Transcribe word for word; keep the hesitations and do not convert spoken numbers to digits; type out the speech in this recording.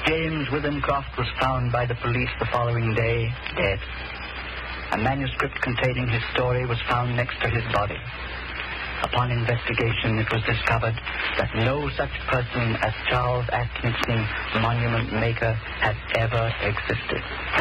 James Withencroft was found by the police the following day, dead. A manuscript containing his story was found next to his body. Upon investigation, it was discovered that no such person as Charles Atkinson, monument maker, had ever existed.